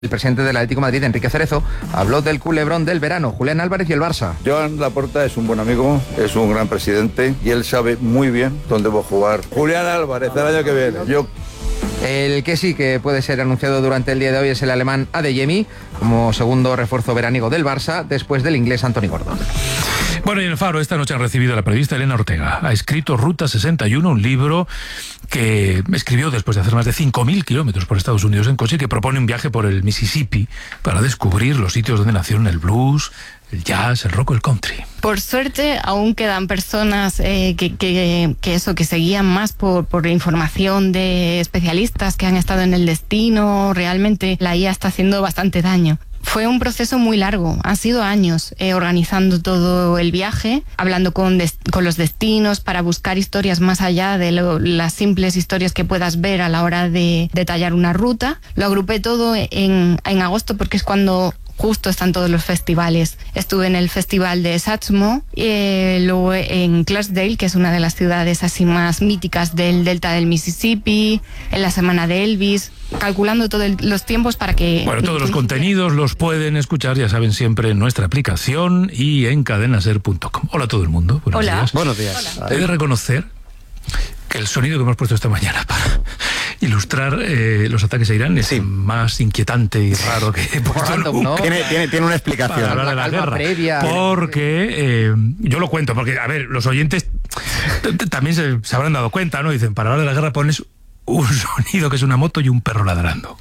El presidente del Atlético de Madrid, Enrique Cerezo, habló del culebrón del verano, Julián Álvarez y el Barça. Joan Laporta es un buen amigo, es un gran presidente y él sabe muy bien dónde va a jugar Julián Álvarez el año que viene. El que sí que puede ser anunciado durante el día de hoy es el alemán Adeyemi, como segundo refuerzo veraniego del Barça, después del inglés Anthony Gordon. Bueno, y en el Faro esta noche han recibido a la periodista Elena Ortega. Ha escrito Ruta 61, un libro que escribió después de hacer más de 5.000 kilómetros por Estados Unidos en coche, que propone un viaje por el Mississippi para descubrir los sitios donde nacieron el blues, el jazz, el rock o el country. Por suerte aún quedan personas que seguían más por información de especialistas que han estado en el destino. Realmente la IA está haciendo bastante daño. Fue un proceso muy largo, han sido años organizando todo el viaje, hablando con los destinos para buscar historias más allá de las simples historias que puedas ver a la hora de detallar una ruta. Lo agrupé todo en agosto porque es cuando justo están todos los festivales. Estuve en el festival de Satchmo, luego en Clarksdale, que es una de las ciudades así más míticas del delta del Mississippi, en la semana de Elvis, calculando todos los tiempos para que... Bueno, todos los contenidos los pueden escuchar, ya saben, siempre en nuestra aplicación y en cadenaser.com. Hola a todo el mundo. Buenos días. Buenos días. He de reconocer que el sonido que hemos puesto esta mañana para ilustrar los ataques a Irán es más inquietante y raro que he puesto random, ¿no? Tiene una explicación. Para hablar de la guerra. Previa. Porque yo lo cuento, porque, a ver, los oyentes también se habrán dado cuenta, ¿no? Dicen, para hablar de la guerra pones un sonido que es una moto y un perro ladrando.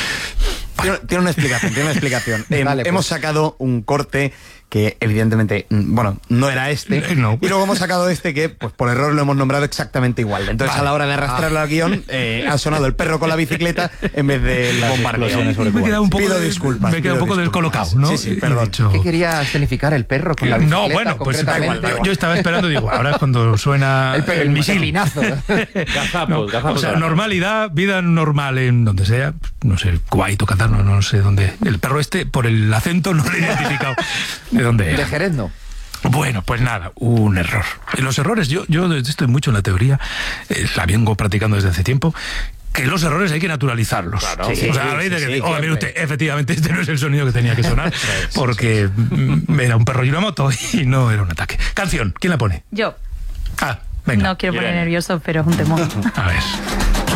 Tiene una explicación. Vale, pues. Hemos sacado un corte que evidentemente, bueno, no era este, no. Y luego hemos sacado este que, pues por error lo hemos nombrado exactamente igual. Entonces a la hora de arrastrarlo al guión, ha sonado el perro con la bicicleta en vez del bombardeo. Me he quedado un poco, Pido disculpas. Me he quedado un poco descolocado, ¿no? Sí, perdón. ¿Qué quería escenificar el perro con la bicicleta? No, bueno, pues da igual. concretamente? Yo estaba esperando, digo, ahora es cuando suena el misil. pepinazo. Gazapos, o sea, normalidad, vida normal en donde sea, no sé, Kuwait o Qatar, no sé dónde. El perro este, por el acento, no lo he identificado de dónde era. De Jerez no. Bueno, pues nada, un error. Y los errores, yo estoy mucho en la teoría, la vengo practicando desde hace tiempo, que los errores hay que naturalizarlos. Claro, sí, o sea, a raíz de que, mire usted, siempre. efectivamente, este no es el sonido que tenía que sonar, porque era un perro y una moto y no era un ataque. Canción, ¿quién la pone? Yo. Ah, venga. No quiero poner nervioso, pero es un temor. A ver.